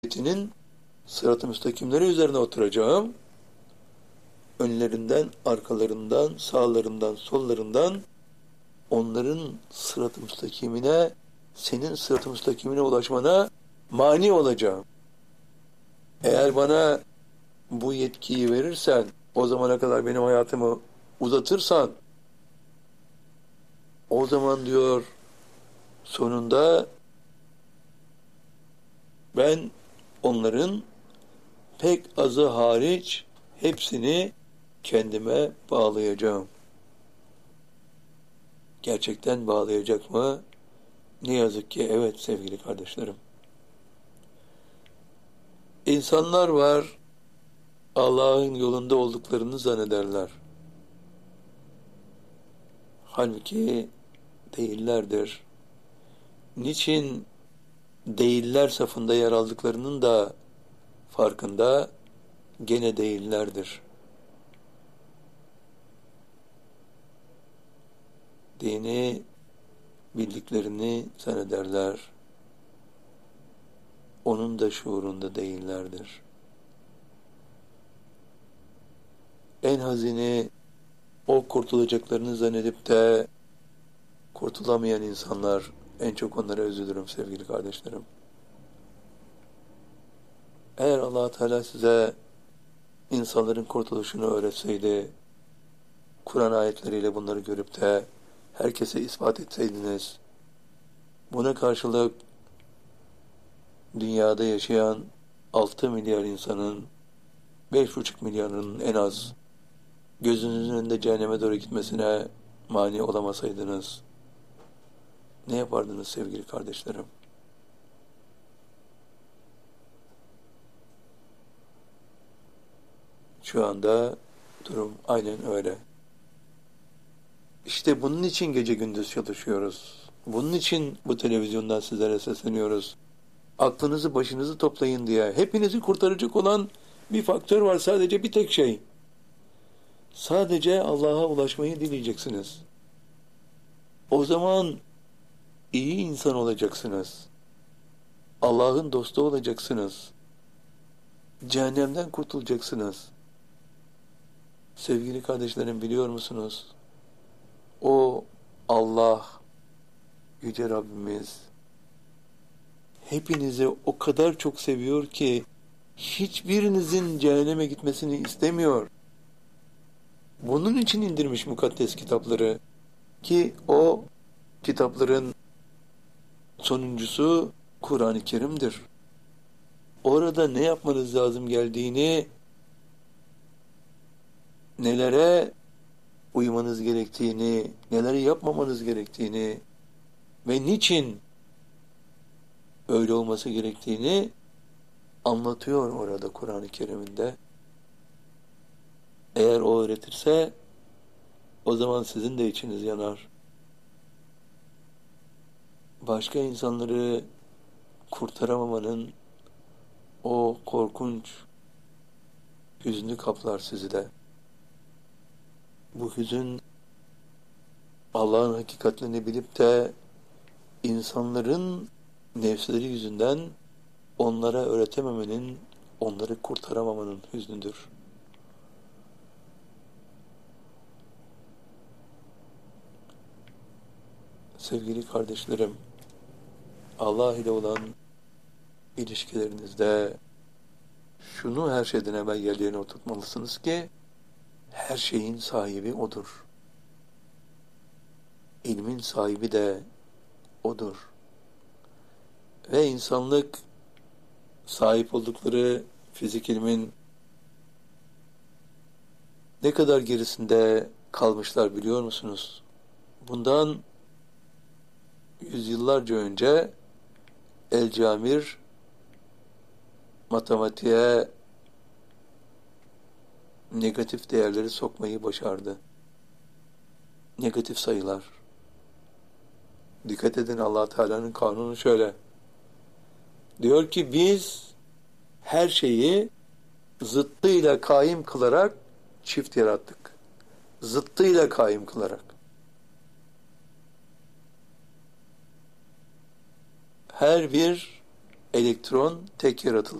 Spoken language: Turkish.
ayetinin sırat-ı müstakimleri üzerine oturacağım. Önlerinden, arkalarından, sağlarından, sollarından onların sırat-ı müstakimine, senin sırat-ı müstakimine ulaşmana mani olacağım. Eğer bana bu yetkiyi verirsen, o zamana kadar benim hayatımı uzatırsan, o zaman diyor sonunda ben onların pek azı hariç hepsini kendime bağlayacağım. Gerçekten bağlayacak mı? Ne yazık ki evet sevgili kardeşlerim. İnsanlar var, Allah'ın yolunda olduklarını zannederler. Halbuki değillerdir. Niçin değiller safında yer aldıklarının da farkında gene değillerdir. Dini bildiklerini zannederler. Onun da şuurunda değillerdir. En hazini o kurtulacaklarını zannedip de kurtulamayan insanlar, en çok onlara üzülürüm sevgili kardeşlerim. Eğer Allah Teala size insanların kurtuluşunu öğretseydi, Kur'an ayetleriyle bunları görüp de herkese ispat etseydiniz, buna karşılık dünyada yaşayan 6 milyar insanın 5,5 milyarının en az gözünüzün önünde cehenneme doğru gitmesine mani olamasaydınız, ne yapardınız sevgili kardeşlerim? Şu anda durum aynen öyle. İşte bunun için gece gündüz çalışıyoruz. Bunun için bu televizyondan sizlere sesleniyoruz. Aklınızı başınızı toplayın diye. Hepinizi kurtaracak olan bir faktör var, sadece bir tek şey. Sadece Allah'a ulaşmayı dileyeceksiniz. O zaman iyi insan olacaksınız. Allah'ın dostu olacaksınız. Cehennemden kurtulacaksınız. Sevgili kardeşlerim, biliyor musunuz? O Allah, Yüce Rabbimiz hepinizi o kadar çok seviyor ki hiçbirinizin cehenneme gitmesini istemiyor. Bunun için indirmiş mukaddes kitapları ki o kitapların sonuncusu Kur'an-ı Kerim'dir. Orada ne yapmanız lazım geldiğini, nelere uymanız gerektiğini, neleri yapmamanız gerektiğini ve niçin öyle olması gerektiğini anlatıyor orada Kur'an-ı Kerim'inde. Eğer o öğretirse o zaman sizin de içiniz yanar. Başka insanları kurtaramamanın o korkunç hüznü kaplar sizi de. Bu hüzün Allah'ın hakikatlerini bilip de insanların nefsleri yüzünden onlara öğretememenin, onları kurtaramamanın hüznüdür. Sevgili kardeşlerim, Allah ile olan ilişkilerinizde şunu her şeyden evvel yerine oturtmalısınız ki her şeyin sahibi O'dur. İlmin sahibi de O'dur. Ve insanlık sahip oldukları fizik ilmin ne kadar gerisinde kalmışlar biliyor musunuz? Bundan yüzyıllarca önce El Camir matematiğe negatif değerleri sokmayı başardı. Negatif sayılar. Dikkat edin, Allah Teala'nın kanunu şöyle. Diyor ki biz her şeyi zıttıyla kaim kılarak çift yarattık. Zıttıyla kaim kılarak. Her bir Elektron tek yaratıldı.